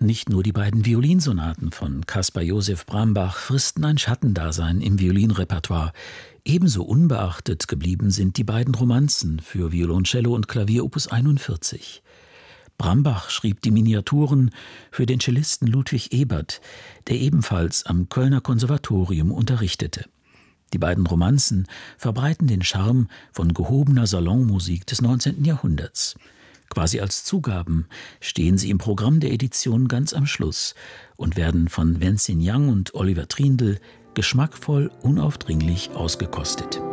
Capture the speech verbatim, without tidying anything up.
Nicht nur die beiden Violinsonaten von Caspar Josef Brambach fristen ein Schattendasein im Violinrepertoire. Ebenso unbeachtet geblieben sind die beiden Romanzen für Violoncello und Klavier Opus einundvierzig. Brambach schrieb die Miniaturen für den Cellisten Ludwig Ebert, der ebenfalls am Kölner Konservatorium unterrichtete. Die beiden Romanzen verbreiten den Charme von gehobener Salonmusik des neunzehnten Jahrhunderts. Quasi als Zugaben stehen sie im Programm der Edition ganz am Schluss und werden von Wenzin Yang und Oliver Trindl geschmackvoll unaufdringlich ausgekostet.